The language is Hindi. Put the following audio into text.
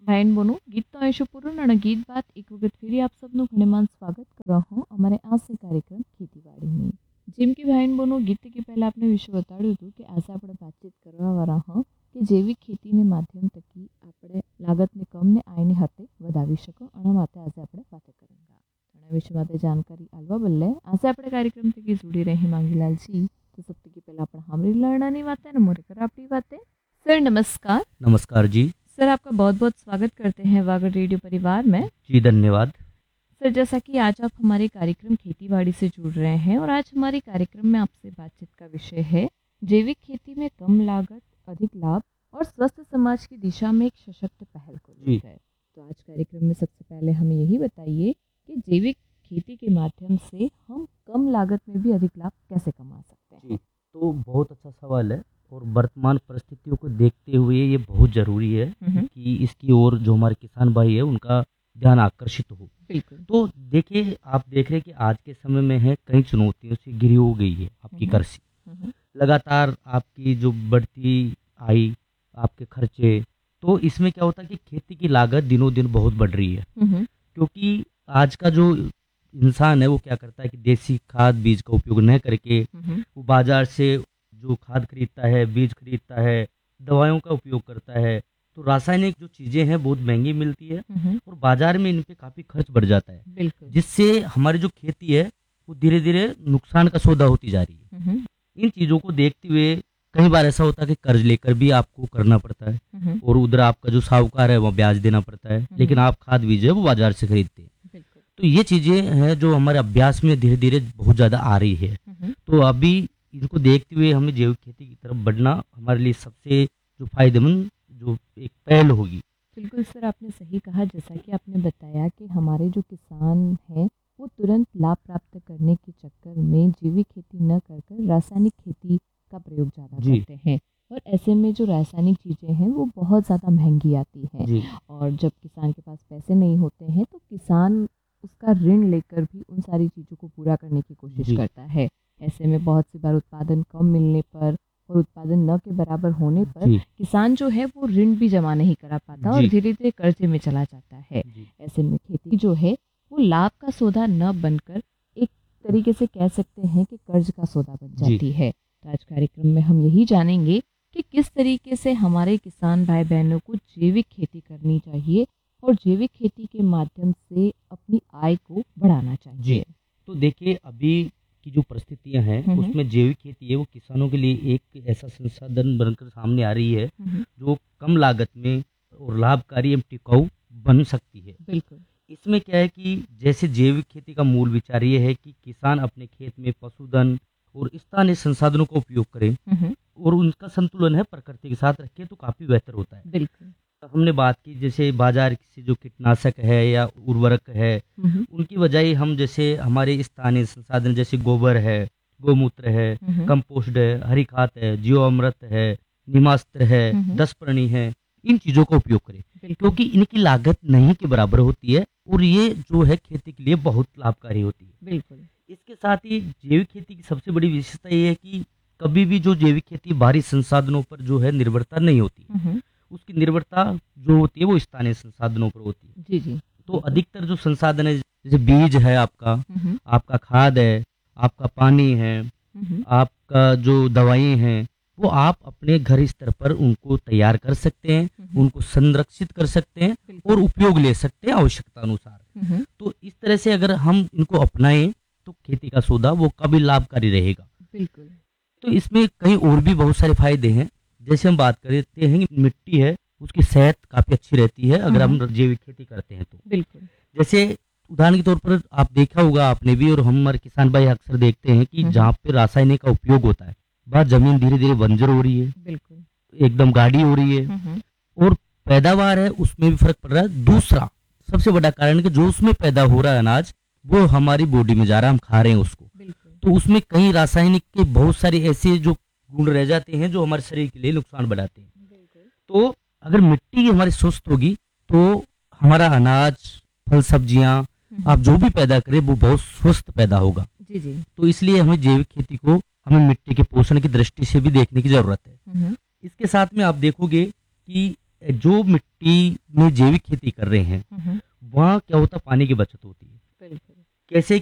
ભાઈન બોનું ગીત તો આયુષ્યપૂર્ણ અને ગીત બાદ એક વખત ફરી આપ સબનું ઘણેમાન સ્વાગત कर रहा हूँ हमारे आज से कार्यक्रम ખેતીવાડી में જેમ કે ભાઈન બોનું ગીત કે પહેલાં આપણે વિશે બતાડ્યું હતું કે આજે આપણે વાતચીત કરવાવાળા હા કે જૈવિક ખેતીને માધ્યમ થકી આપણે લાગતને કમ ને આયને હાથે વધાવી શકો અને માટે આજે આપણે વાતે કરેંગા એના વિશે માટે जानकारी આલવા બદલે આજે આપણે કાર્યક્રમ થકી जुड़ी रहे मांगीलाल जी तो सबसे की पहला अपन हमरी लड़नानी बातें न मोरे कर अपनी बातें सर नमस्कार। नमस्कार जी। सर आपका बहुत बहुत स्वागत करते हैं वागड़ रेडियो परिवार में। जी धन्यवाद। सर जैसा कि आज आप हमारे कार्यक्रम खेतीबाड़ी से जुड़ रहे हैं और आज हमारे कार्यक्रम में आपसे बातचीत का विषय है जैविक खेती में कम लागत अधिक लाभ और स्वस्थ समाज की दिशा में एक सशक्त पहल को लेकर। तो आज कार्यक्रम में सबसे पहले हमें यही बताइए कि जैविक खेती के माध्यम से हम कम लागत में भी अधिक लाभ कैसे कमा सकते हैं। जी तो बहुत अच्छा सवाल है और वर्तमान परिस्थितियों को देखते हुए ये बहुत ज़रूरी है कि इसकी ओर जो हमारे किसान भाई है उनका ध्यान आकर्षित हो। बिल्कुल। तो देखिए आप देख रहे हैं कि आज के समय में है कई चुनौतियों से घिरी हो गई है आपकी कृषि। लगातार आपकी जो बढ़ती आय आपके खर्चे, तो इसमें क्या होता है कि खेती की लागत दिनों दिन बहुत बढ़ रही है क्योंकि आज का जो इंसान है वो क्या करता है कि देसी खाद बीज का उपयोग न करके वो बाजार से जो खाद खरीदता है, बीज खरीदता है, दवाइयों का उपयोग करता है, तो रासायनिक जो चीज़ें हैं बहुत महंगी मिलती है और बाजार में इन पे काफ़ी खर्च बढ़ जाता है, जिससे हमारी जो खेती है वो धीरे धीरे नुकसान का सौदा होती जा रही है। इन चीज़ों को देखते हुए कई बार ऐसा होता है कि कर्ज लेकर भी आपको करना पड़ता है और उधर आपका जो साहूकार है वो ब्याज देना पड़ता है, लेकिन आप खाद बीज है वो बाजार से खरीदते हैं। तो ये चीज़ें हैं जो हमारे अभ्यास में धीरे धीरे बहुत ज़्यादा आ रही है। तो अभी इनको देखते हुए हमें जैविक खेती की तरफ बढ़ना हमारे लिए सबसे जो फायदेमंद जो एक पहल होगी। बिल्कुल सर, आपने सही कहा। जैसा कि आपने बताया कि हमारे जो किसान हैं वो तुरंत लाभ प्राप्त करने के चक्कर में जैविक खेती न कर रासायनिक खेती का प्रयोग ज़्यादा करते हैं और ऐसे में जो रासायनिक चीज़ें हैं वो बहुत ज़्यादा महंगी आती हैं और जब किसान के पास पैसे नहीं होते हैं तो किसान उसका ऋण लेकर भी उन सारी चीज़ों को पूरा करने की कोशिश करता है। ऐसे में बहुत सी बार उत्पादन कम मिलने पर और उत्पादन न के बराबर होने पर किसान जो है वो ऋण भी जमा नहीं करा पाता और धीरे धीरे कर्जे में चला जाता है। ऐसे में खेती जो है वो लाभ का सौदा न बनकर एक तरीके से कह सकते हैं कि कर्ज का सौदा बन जाती है। तो आज कार्यक्रम में हम यही जानेंगे कि किस तरीके से हमारे किसान भाई बहनों को जैविक खेती करनी चाहिए और जैविक खेती के माध्यम से अपनी आय को बढ़ाना चाहिए। तो देखिए अभी की जो परिस्थितियां हैं उसमें जैविक खेती है वो किसानों के लिए एक ऐसा संसाधन बनकर सामने आ रही है जो कम लागत में और लाभकारी एवं टिकाऊ बन सकती है। बिल्कुल। इसमें क्या है कि जैसे जैविक खेती का मूल विचार ये है कि किसान अपने खेत में पशुधन और स्थानीय संसाधनों का उपयोग करें और उनका संतुलन है प्रकृति के साथ रखे तो काफी बेहतर होता है। बिल्कुल। हमने बात की जैसे बाजार से जो कीटनाशक है या उर्वरक है उनकी बजाय हम जैसे हमारे स्थानीय संसाधन जैसे गोबर है, गोमूत्र है, कंपोस्ट है, हरी खाद है, जीवामृत है, निमास्त्र है, दशपर्णी है, इन चीजों का उपयोग करें क्योंकि इनकी लागत नहीं के बराबर होती है और ये जो है खेती के लिए बहुत लाभकारी होती है। बिल्कुल। इसके साथ ही जैविक खेती की सबसे बड़ी विशेषता ये है कि कभी भी जो जैविक खेती बाहरी संसाधनों पर जो है निर्भरता नहीं होती, उसकी निर्भरता जो होती है वो स्थानीय संसाधनों पर होती है। जी जी। तो अधिकतर जो संसाधन है जैसे बीज है आपका खाद है, आपका पानी है, आपका जो दवाएं हैं वो आप अपने घर स्तर पर उनको तैयार कर सकते हैं, उनको संरक्षित कर सकते हैं और उपयोग ले सकते हैं आवश्यकता अनुसार। तो इस तरह से अगर हम इनको अपनाएं तो खेती का सौदा वो कभी लाभकारी रहेगा। बिल्कुल। तो इसमें कहीं और भी बहुत सारे फायदे हैं। जैसे हम बात करते हैं कि मिट्टी है उसकी सेहत काफी अच्छी रहती है अगर हम जैविक खेती करते हैं तो। बिल्कुल। जैसे उदाहरण के तौर पर आप देखा होगा आपने भी और हमारे किसान भाई अक्सर देखते हैं कि जहाँ पे रासायनिक का उपयोग होता है वह जमीन धीरे धीरे बंजर हो रही है, बिल्कुल एकदम गाढ़ी हो रही है और पैदावार है उसमें भी फर्क पड़ रहा है। दूसरा सबसे बड़ा कारण कि जो उसमें पैदा हो रहा है अनाज वो हमारी बॉडी में जा रहा है, हम खा रहे हैं उसको, तो उसमें कई रासायनिक के बहुत सारे ऐसे जो गुण रह जाते हैं जो हमारे शरीर के लिए नुकसान बढ़ाते हैं। तो अगर मिट्टी हमारी स्वस्थ होगी तो हमारा अनाज, फल, सब्जियां आप जो भी पैदा करें वो बहुत स्वस्थ पैदा होगा। जी जी। तो इसलिए हमें जैविक खेती को हमें मिट्टी के पोषण की दृष्टि से भी देखने की जरूरत है। इसके साथ में आप देखोगे कि जो मिट्टी में जैविक खेती कर रहे हैं, वहाँ क्या होता है, पानी की बचत होती है। बिल्कुल। कैसे